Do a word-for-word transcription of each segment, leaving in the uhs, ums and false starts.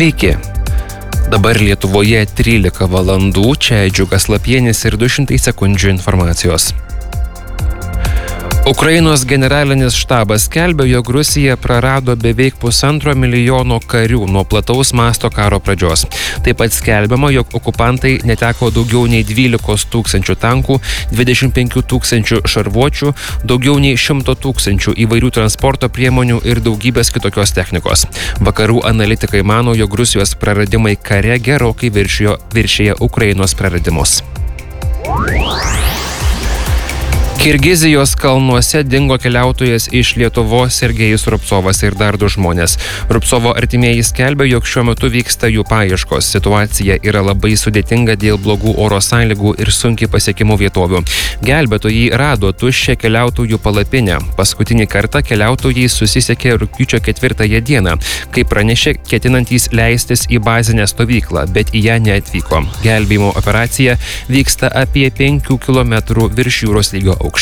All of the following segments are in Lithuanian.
Sveiki. Dabar Lietuvoje trylika valandų, čia Džiugas Lapienis ir du šimtai sekundžių informacijos. Ukrainos generalinis štabas skelbia, jog Rusija prarado beveik pusantro milijono karių nuo plataus masto karo pradžios. Taip pat skelbiama, jog okupantai neteko daugiau nei dvylikos tūkstančių tankų, dvidešimt penkių tūkstančių šarvuočių, daugiau nei šimto tūkstančių įvairių transporto priemonių ir daugybės kitokios technikos. Vakarų analitikai mano, jog Rusijos praradimai kare gerokai viršijo, viršija Ukrainos praradimus. Kirgizijos kalnuose dingo keliautojas iš Lietuvos Sergejus Rubcovas ir dar du žmonės. Rubcovo artimieji skelbia, jog šiuo metu vyksta jų paieškos. Situacija yra labai sudėtinga dėl blogų oro sąlygų ir sunkiai pasiekimų vietovių. Gelbėtojai rado tuščią keliautojų palapinę. Paskutinį kartą keliautojai susisiekė rugpjūčio ketvirtąją dieną, kai pranešė ketinantys leistis į bazinę stovyklą, bet į ją neatvyko. Gelbėjimo operacija vyksta apie penkių kilometrų virš jūros lygio aukštyje.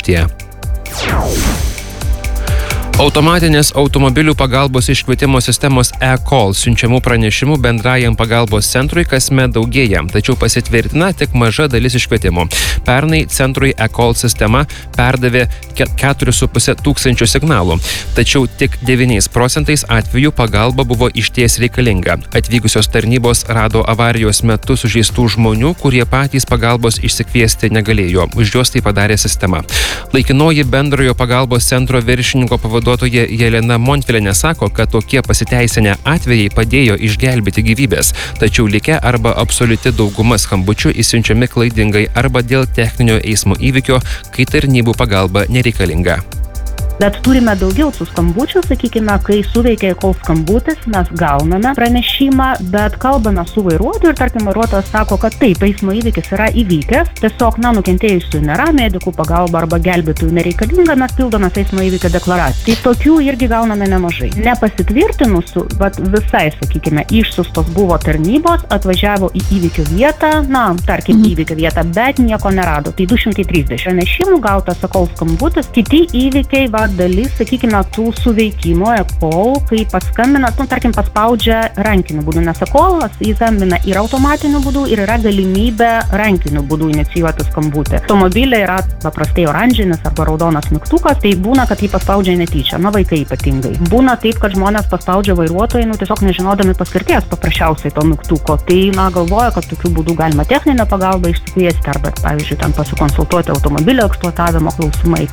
Automatinės automobilių pagalbos iškvietimo sistemos e-call siunčiamų pranešimų bendrajam pagalbos centrui kasmet daugėja, tačiau pasitvirtina tik maža dalis iškvietimų. Pernai centrui e-call sistema perdavė keturis su puse tūkstančių signalų, tačiau tik devyniais procentais atvejų pagalba buvo išties reikalinga. Atvykusios tarnybos rado avarijos metu sužeistų žmonių, kurie patys pagalbos išsikviesti negalėjo. Už juos tai padarė sistema. Laikinoji bendrojo pagalbos centro viršininko pavaduotoja Jelena Montvilienė sako, kad tokie pasiteisinę atvejai padėjo išgelbėti gyvybės, tačiau likę arba absoliuti dauguma skambučių įsiunčiami klaidingai arba dėl techninio eismo įvykio, kai tarnybų pagalba nereikalinga. Bet turime daugiau tų skambučių, sakykime, kai suveikia kol skambutis, mes gauname pranešimą, bet kalbame su vairuotoju ir tarkim vairuotojas sako, kad taip, eismo įvykis yra įvykęs, tiesiog, na, nukentėjusių nėra, medikų pagalba arba gelbėtojų nereikalinga, mes pildome eismo įvykio deklaraciją. Tai tokių irgi gauname nemažai. Nepasitvirtinusių, bet visai, sakykime, išsiųstos buvo tarnybos, atvažiavo į įvykio vietą, na, tarkim, mm. įvykio vietą, bet nieko nerado. Tai du šimtai trisdešimt pranešimų gauta, sakau, skambutis, kiti įvykiai, va, dalis, sakykime, tų suveikimo e-call, kai paskambina, nu, tarkim, paspaudžia rankiniu būdu, nes e-callas įskambina ir automatiniu būdu, ir yra galimybė rankiniu būdu inicijuoti skambutį. Automobiliai yra paprastai oranžinis arba raudonas mygtukas, tai būna, kad jį paspaudžia netyčia, na, vaikai ypatingai. Būna taip, kad žmonės paspaudžia vairuotojai, nu, tiesiog nežinodami paskirties paprasčiausiai to mygtuko. Tai, na, galvoja, kad tokiu būdu galima techninę pagalbą išsikviesti arba, pavyzdžiui, ten pasikonsultuoti automobilio eksploatavimo klausimai.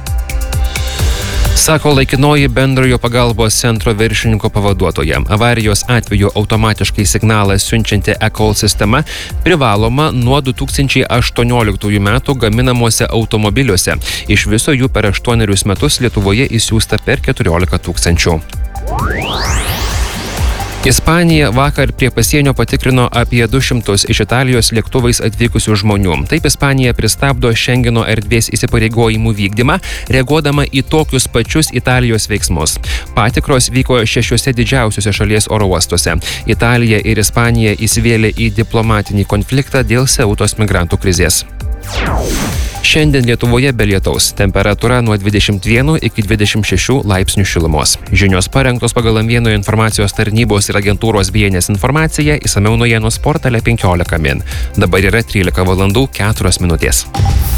Sako laikinoji bendrojo pagalbos centro viršininko pavaduotoja. Avarijos atveju automatiškai signalą siunčianti e-call sistema privaloma nuo du tūkstančiai aštuonioliktųjų metų gaminamuose automobiliuose. Iš viso jų per aštuonerius metus Lietuvoje įsiųsta per keturiolika tūkstančių. Ispanija vakar prie pasienio patikrino apie du šimtus iš Italijos lėktuvais atvykusių žmonių. Taip Ispanija pristabdo Šengeno erdvės įsipareigojimų vykdymą, reaguodama į tokius pačius Italijos veiksmus. Patikros vyko šešiuose didžiausiuose šalies oro uostuose. Italija ir Ispanija įsivėlė į diplomatinį konfliktą dėl Seutos migrantų krizės. Šiandien Lietuvoje be lietaus, temperatūra nuo dvidešimt vieno iki dvidešimt šešių laipsnių šilumos. Žinios parengtos pagal M vieno informacijos tarnybos ir agentūros B N S informaciją, išsamiau naujienų portale penkiolika min. Dabar yra trylika valandų keturios minutės.